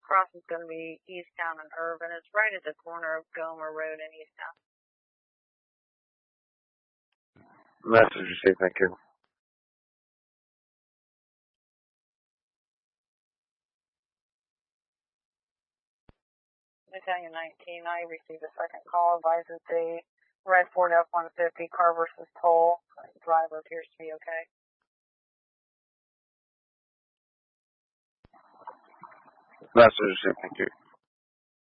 Cross is going to be Easttown and Irvin. It's right at the corner of Gomer Road and Easttown. Message received, thank you. Battalion 19, I received a second call. Advises the Red Ford F-150 car versus toll. Driver appears to be okay. Message received, thank you.